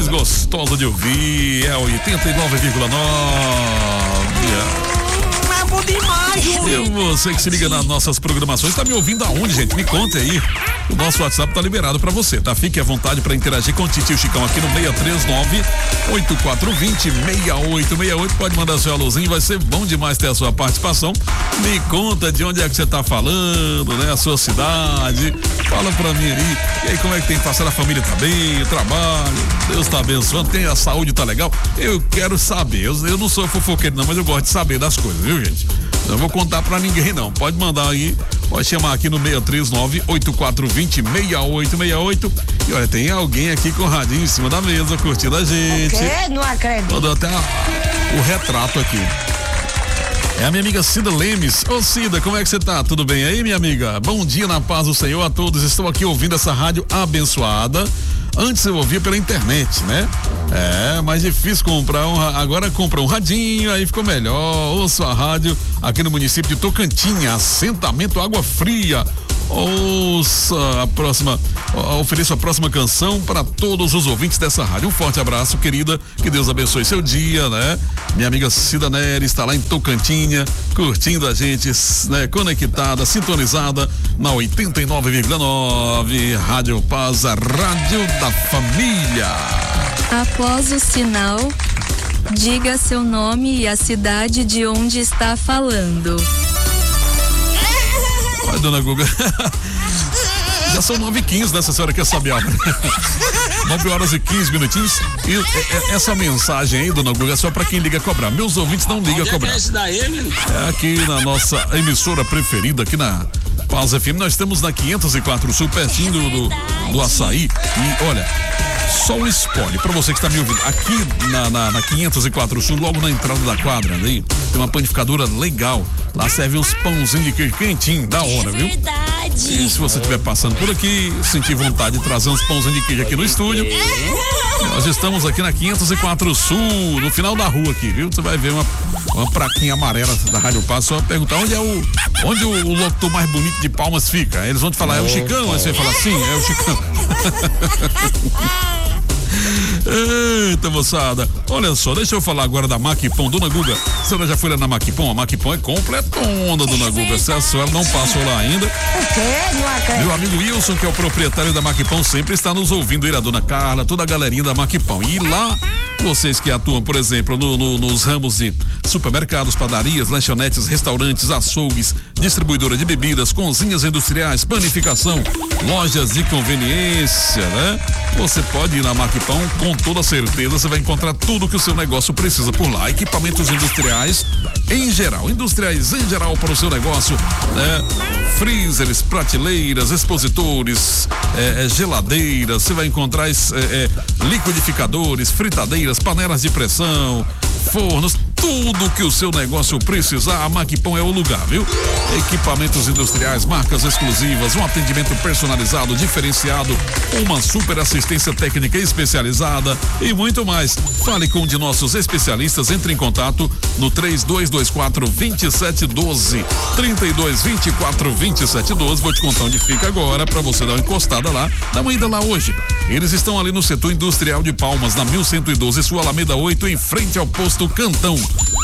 mais gostosa de ouvir. É 89,9. É bom demais, E você que se liga nas nossas programações, tá me ouvindo aonde, gente? Me conte aí. O nosso WhatsApp tá liberado pra você, tá? Fique à vontade pra interagir com o Titio Chicão aqui no 639-8420-6868. Pode mandar seu alôzinho, vai ser bom demais ter a sua participação. Me conta de onde é que você tá falando, né? A sua cidade. Fala pra mim aí. E aí, como é que tem passado? A família tá bem? O trabalho? Deus tá abençoando? Tem a saúde, tá legal? Eu quero saber. Eu não sou fofoqueiro não, mas eu gosto de saber das coisas, viu, gente? Não vou contar pra ninguém não. Pode mandar aí, pode chamar aqui no 639-8420-6868. E olha, tem alguém aqui com o radinho em cima da mesa, curtindo a gente. O quê? Não acredito. Mandou até o retrato aqui. É a minha amiga Cida Lemes. Ô Cida, como é que você tá? Tudo bem aí, minha amiga? Bom dia na paz do Senhor a todos. Estou aqui ouvindo essa rádio abençoada. Antes eu ouvia pela internet, né? É, mais difícil comprar agora compra um radinho, aí ficou melhor. Ouça a rádio aqui no município de Tocantinha, assentamento Água Fria. Ouça a próxima, ofereço a próxima canção para todos os ouvintes dessa rádio. Um forte abraço, querida, que Deus abençoe seu dia, né? Minha amiga Cida Nery está lá em Tocantinha, curtindo a gente, né? Conectada, sintonizada na 89,9 Rádio Paz, a rádio da família. Após o sinal, diga seu nome e a cidade de onde está falando. Vai, dona Guga. Já são 9h15, né? Essa senhora quer saber a 9h15 minutinhos. E essa mensagem aí, dona Guga, é só pra quem liga a cobrar. Meus ouvintes não ligam a cobrar. É esse daí, é aqui na nossa emissora preferida, aqui na Paz FM. Nós estamos na 504 Sul, pertinho do Açaí. E olha, só um spoiler pra você que está me ouvindo. Aqui na 504 Sul, logo na entrada da quadra, aí, tem uma panificadora legal. Lá serve uns pãozinhos de queijo quentinho, da hora, viu? E se você estiver passando por aqui, sentir vontade de trazer uns pãozinhos de queijo aqui no estúdio, nós estamos aqui na 504 Sul, no final da rua aqui, viu? Você vai ver uma plaquinha amarela da Rádio Paz, só perguntar onde o locutor mais bonito de Palmas fica. Aí eles vão te falar, é o Chicão? Aí você vai falar, sim, é o Chicão. Eita, moçada, olha só, deixa eu falar agora da Maquipão. Dona Guga, a senhora já foi lá na Maquipão? A Maquipão é completona, dona Guga. Se a senhora não passou lá ainda, meu amigo Wilson, que é o proprietário da Maquipão, sempre está nos ouvindo, ele, a dona Carla, toda a galerinha da Maquipão. E lá, vocês que atuam, por exemplo, nos ramos de supermercados, padarias, lanchonetes, restaurantes, açougues, distribuidora de bebidas, cozinhas industriais, panificação, lojas de conveniência, né? Você pode ir na Maquipão, com toda certeza você vai encontrar tudo que o seu negócio precisa por lá. Equipamentos industriais em geral para o seu negócio, né? Freezers, prateleiras, expositores, geladeiras, você vai encontrar liquidificadores, fritadeiras, panelas de pressão, fornos, tudo que o seu negócio precisar, a Maquipão é o lugar, viu? Equipamentos industriais, marcas exclusivas, um atendimento personalizado, diferenciado, uma super assistência técnica especializada e muito mais. Fale com um de nossos especialistas, entre em contato no 3224-2712, 3224-2712. Vou te contar onde fica agora para você dar uma encostada lá, dá uma ida lá hoje. Eles estão ali no setor industrial de Palmas, na 1112, Sua Alameda 8, em frente ao posto Cantão.